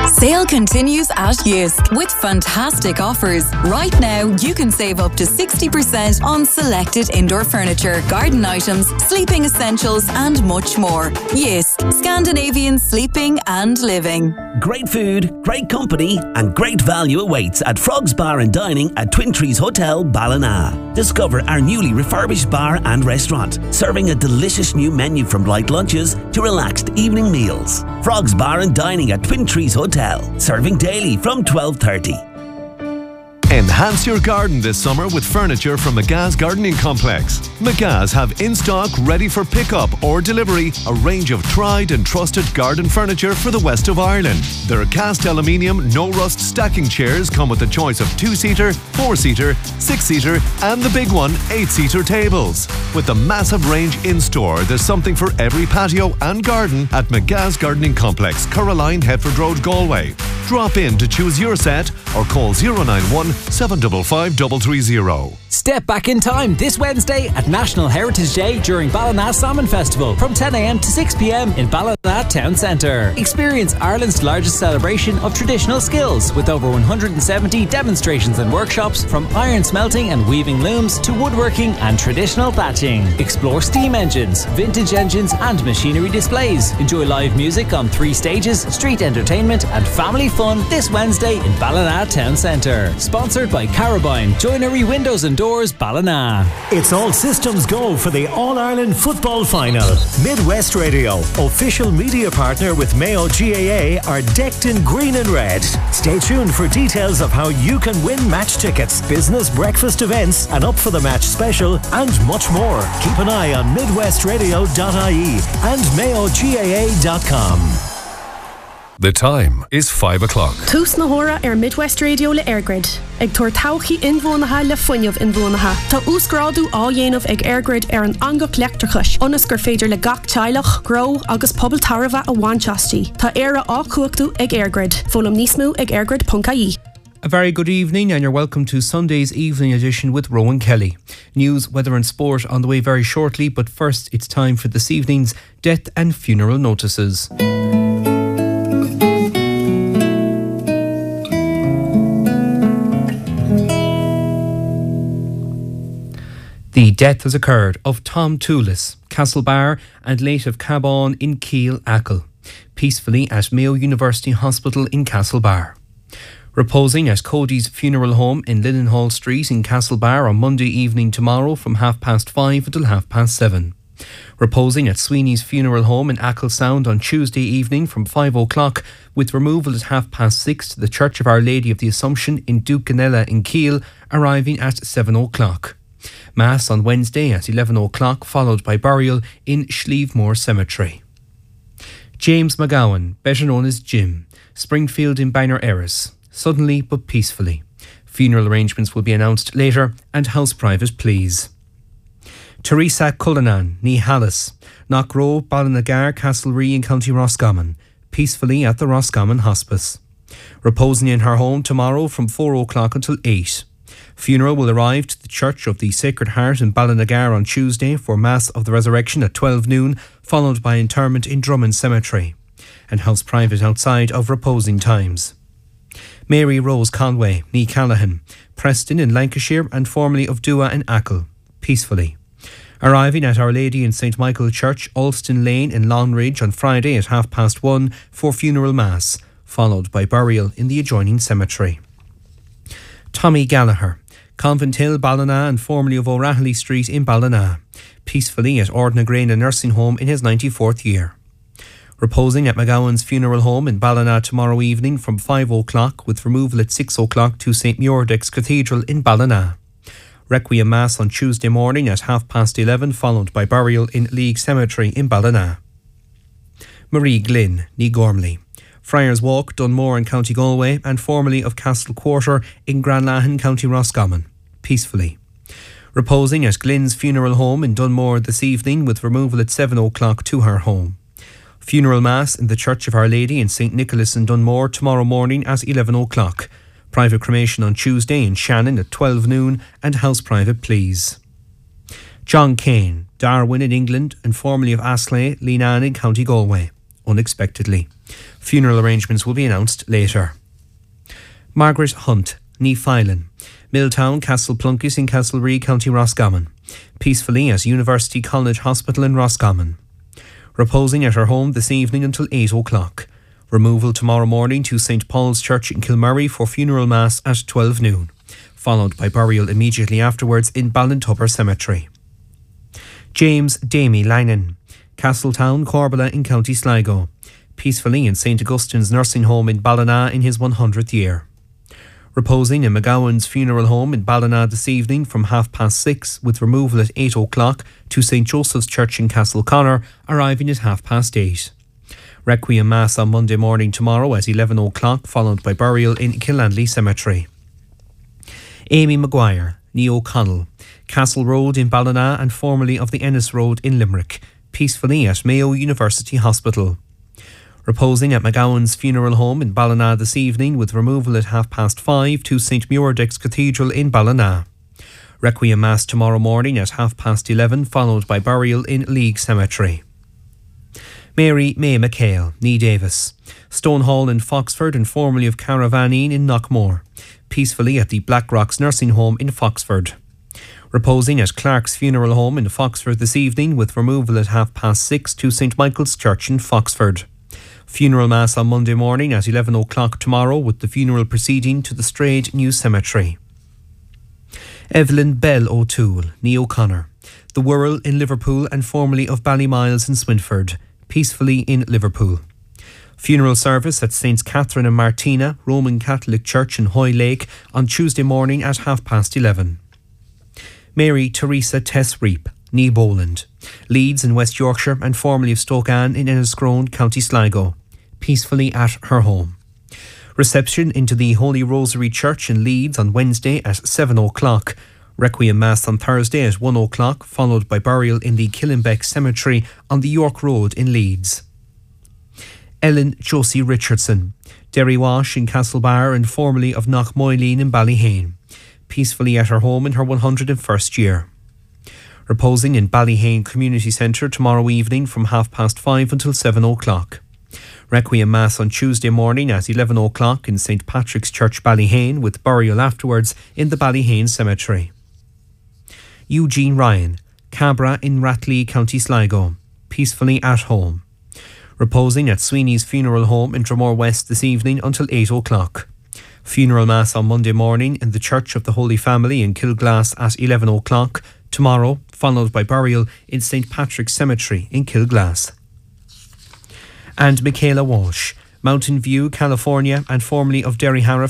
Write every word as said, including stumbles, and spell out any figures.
Sale continues at Jysk with fantastic offers. Right now, you can save up to sixty percent on selected indoor furniture, garden items, sleeping essentials, and much more. Jysk, Scandinavian sleeping and living. Great food, great company, and great value awaits at Frogs Bar and Dining at Twin Trees Hotel, Ballina. Discover our newly refurbished bar and restaurant, serving a delicious new menu from light lunches to relaxed evening meals. Frogs Bar and Dining at Twin Trees Hotel, serving daily from twelve thirty. Enhance your garden this summer with furniture from McGa's Gardening Complex. McGa's have in stock, ready for pickup or delivery, a range of tried and trusted garden furniture for the west of Ireland. Their cast aluminium, no rust stacking chairs come with a choice of two-seater, four-seater, six-seater, and the big one, eight-seater tables. With the massive range in store, there's something for every patio and garden at McGa's Gardening Complex, Caroline, Hetford Road, Galway. Drop in to choose your set or call zero nine one, seven five five, three three zero. Step back in time this Wednesday at National Heritage Day during Ballina Salmon Festival from ten a m to six p m in Ballina Town Centre. Experience Ireland's largest celebration of traditional skills with over one hundred seventy demonstrations and workshops from iron smelting and weaving looms to woodworking and traditional thatching. Explore steam engines, vintage engines and machinery displays. Enjoy live music on three stages, street entertainment and family fun this Wednesday in Ballina Town Centre. Sponsored by Carabine, Joinery Windows and Doors, Ballina. It's all systems go for the All-Ireland Football Final. Midwest Radio, official media partner with Mayo G A A, are decked in green and red. Stay tuned for details of how you can win match tickets, business breakfast events, an Up for the Match special, and much more. Keep an eye on midwest radio dot I E and mayo g a a dot com. The time is five o'clock. Tús na hóra ar Midwest Radio le Airgrid. Ag tuair tauchaí inbhuanaithe le fuinneamh inbhuanaithe. Tá úscráidú á dhéanamh ag Airgrid ar an angach leachtrachais. Ionas gur féidir le gach teilech, gro agus pobal tarbha a bhainteastí. Tá éire á cuachtú ag Airgrid. Fólam níos mó ag airgrid dot I E. A very good evening and you're welcome to Sunday's evening edition with Rowan Kelly. News, weather and sport on the way very shortly, but first it's time for this evening's death and funeral notices. The death has occurred of Tom Toulis, Castlebar and late of Cabon in Keele, Achill, peacefully at Mayo University Hospital in Castlebar. Reposing at Cody's funeral home in Lillenhall Street in Castlebar on Monday evening tomorrow from half past five until half past seven. Reposing at Sweeney's funeral home in Achill Sound on Tuesday evening from five o'clock, with removal at half past six to the Church of Our Lady of the Assumption in Dukeganella in Keele, arriving at seven o'clock. Mass on Wednesday at eleven o'clock, followed by burial in Schlievemore Cemetery. James McGowan, better known as Jim, Springfield in Bangor Erris, suddenly but peacefully. Funeral arrangements will be announced later and house private please. Teresa Cullinan, ní Hallis, Knockrow, Ballinagar, Castlerea in County Roscommon, peacefully at the Roscommon Hospice. Reposing in her home tomorrow from four o'clock until eight. Funeral will arrive to the Church of the Sacred Heart in Ballinagar on Tuesday for Mass of the Resurrection at twelve noon, followed by interment in Drummond Cemetery, and house private outside of reposing times. Mary Rose Conway, ní Callahan, Preston in Lancashire and formerly of Dua in Achill, peacefully. Arriving at Our Lady in Saint Michael Church, Alston Lane in Longridge on Friday at half past one for funeral mass, followed by burial in the adjoining cemetery. Tommy Gallagher, Convent Hill, Ballina and formerly of O'Rahilly Street in Ballina, peacefully at Ordnagrana Nursing Home in his ninety-fourth year. Reposing at McGowan's funeral home in Ballina tomorrow evening from five o'clock, with removal at six o'clock to Saint Muirdex Cathedral in Ballina. Requiem Mass on Tuesday morning at half past eleven, followed by burial in League Cemetery in Ballina. Marie Glynn, ní Gormley, Friars Walk, Dunmore in County Galway and formerly of Castle Quarter in Granlahan, County Roscommon, peacefully. Reposing at Glynn's funeral home in Dunmore this evening, with removal at seven o'clock to her home. Funeral Mass in the Church of Our Lady in Saint Nicholas in Dunmore tomorrow morning at eleven o'clock. Private cremation on Tuesday in Shannon at twelve noon and house private please. John Kane, Darwin in England and formerly of Aslay, Leenane in County Galway, unexpectedly. Funeral arrangements will be announced later. Margaret Hunt, ní Filen, Milltown, Castle Plunkett in Castlereagh, County Roscommon. Peacefully at University College Hospital in Roscommon. Reposing at her home this evening until eight o'clock. Removal tomorrow morning to Saint Paul's Church in Kilmurray for funeral mass at twelve noon, followed by burial immediately afterwards in Ballintubber Cemetery. James Damie Langan, Castletown, Corbala in County Sligo. Peacefully in Saint Augustine's Nursing Home in Ballina in his one hundredth year. Reposing in McGowan's Funeral Home in Ballina this evening from half past six, with removal at eight o'clock to Saint Joseph's Church in Castleconnor, arriving at half past eight. Requiem Mass on Monday morning tomorrow at eleven o'clock, followed by burial in Killanley Cemetery. Amy Maguire, ní O'Connell, Castle Road in Ballina and formerly of the Ennis Road in Limerick, peacefully at Mayo University Hospital. Reposing at McGowan's Funeral Home in Ballina this evening, with removal at half past five to Saint Muirdex Cathedral in Ballina. Requiem Mass tomorrow morning at half past eleven, followed by burial in League Cemetery. Mary May McHale, ní Davis, Stonehall in Foxford and formerly of Caravanine in Knockmore. Peacefully at the Black Rocks Nursing Home in Foxford. Reposing at Clark's Funeral Home in Foxford this evening, with removal at half past six to Saint Michael's Church in Foxford. Funeral Mass on Monday morning at eleven o'clock tomorrow, with the funeral proceeding to the Strayed New Cemetery. Evelyn Bell O'Toole, ní O'Connor, The Wirral in Liverpool and formerly of Ballymiles in Swinford, peacefully in Liverpool. Funeral service at Saints Catherine and Martina, Roman Catholic Church in Hoylake on Tuesday morning at half past eleven. Mary Teresa Tess Reap, ní Bowland, Leeds in West Yorkshire and formerly of Stoke Ann in Enniscrone, County Sligo, peacefully at her home. Reception into the Holy Rosary Church in Leeds on Wednesday at seven o'clock. Requiem Mass on Thursday at one o'clock, followed by burial in the Killenbeck Cemetery on the York Road in Leeds. Ellen Josie Richardson, Derry Wash in Castlebar and formerly of Knockmoyleen in Ballyhane, peacefully at her home in her one hundred and first year. Reposing in Ballyhane Community Centre tomorrow evening from half past five until seven o'clock. Requiem Mass on Tuesday morning at eleven o'clock in Saint Patrick's Church, Ballyhane, with burial afterwards in the Ballyhane Cemetery. Eugene Ryan, Cabra in Ratley, County Sligo, peacefully at home. Reposing at Sweeney's Funeral Home in Dromore West this evening until eight o'clock. Funeral Mass on Monday morning in the Church of the Holy Family in Kilglass at eleven o'clock tomorrow, followed by burial in Saint Patrick's Cemetery in Kilglass. And Michaela Walsh, Mountain View, California and formerly of Derryharrow